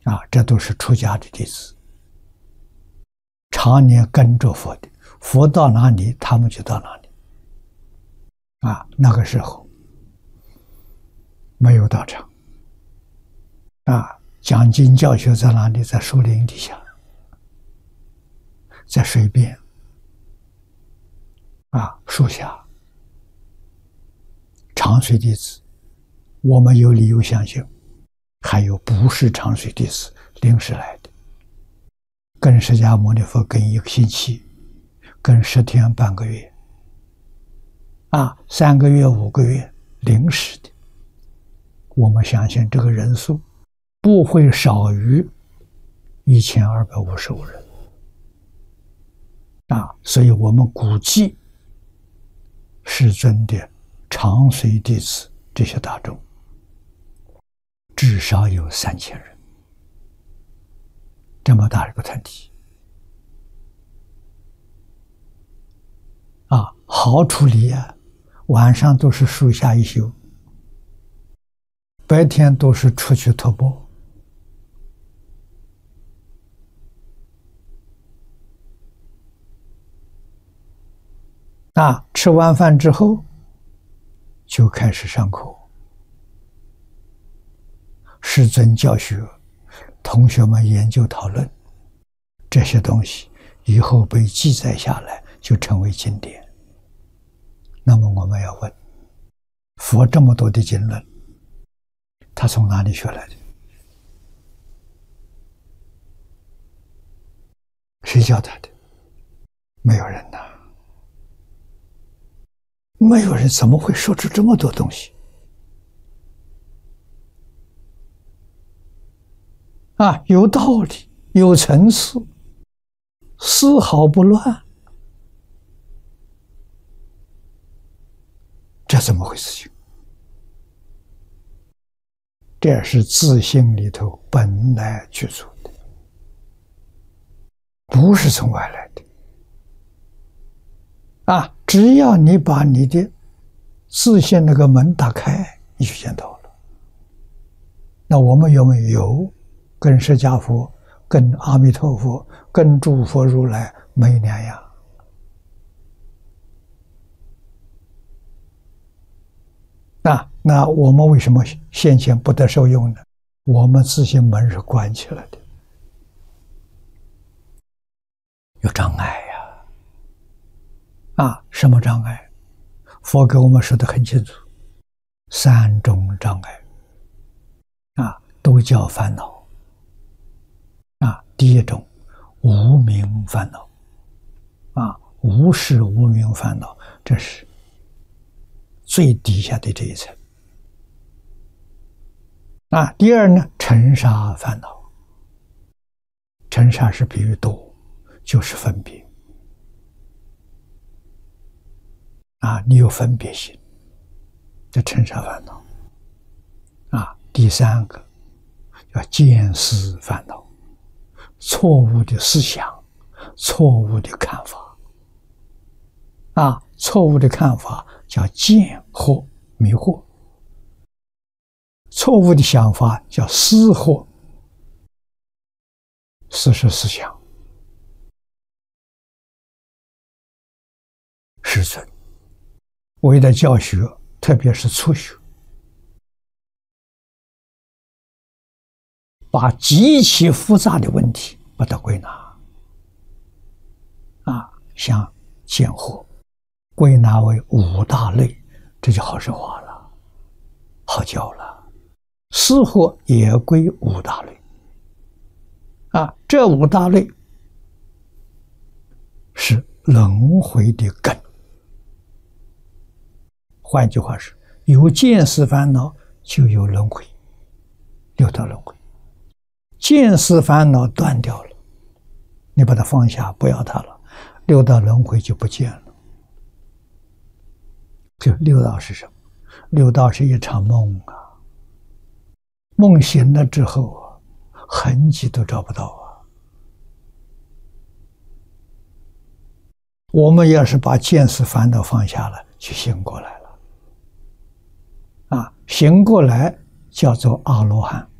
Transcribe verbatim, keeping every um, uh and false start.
啊，这都是出家的弟子，常年跟着佛的，佛到哪里，他们就到哪里。啊，那个时候没有道场，啊，讲经教学在哪里？在树林底下，在水边，啊，树下。长随弟子，我们有理由相信，还有不是长随弟子临时来的，跟释迦牟尼佛跟一个星期，跟十天半个月，啊，三个月五个月临时的，我们相信这个人数不会少于一千二百五十五人，啊，所以我们估计世尊的常随弟子这些大众至少有三千人，这么大一个团体啊，好处理啊！晚上都是树下一宿，白天都是出去徒步。啊，吃完饭之后就开始上课，师尊教学，同学们研究讨论，这些东西以后被记载下来，就成为经典。那么我们要问，佛这么多的经论，他从哪里学来的？谁教他的？没有人呐、啊，没有人怎么会说出这么多东西？啊，有道理，有层次，丝毫不乱，这怎么回事情？这是自性里头本来具足的，不是从外来的。啊，只要你把你的自性那个门打开，你就见到了。那我们有没有跟释迦佛、跟阿弥陀佛、跟诸佛如来没两样？那那我们为什么先前不得受用呢？我们自性门是关起来的，有障碍呀！啊，什么障碍？佛给我们说得很清楚，三种障碍，啊，都叫烦恼。啊，第一种无明烦恼，啊，无是无明烦恼，这是最底下的这一层。啊，第二呢，尘沙烦恼。尘沙是比喻多，就是分别。啊，你有分别心，这尘沙烦恼。啊，第三个叫见思烦恼，错误的思想，错误的看法。啊，错误的看法叫见惑迷惑，错误的想法叫思惑，思是思想。师尊为了教学，特别是初学，把极其复杂的问题把它归纳，啊，像见惑归纳为五大类，这就好说话了，好教了。思惑也归五大类，啊，这五大类是轮回的根。换句话是，有见思烦恼就有轮回，六道轮回。见思烦恼断掉了，你把它放下，不要它了，六道轮回就不见了。这六道是什么？六道是一场梦啊，梦醒了之后啊，痕迹都找不到啊。我们要是把见思烦恼放下了，就醒过来了。啊，醒过来叫做阿罗汉。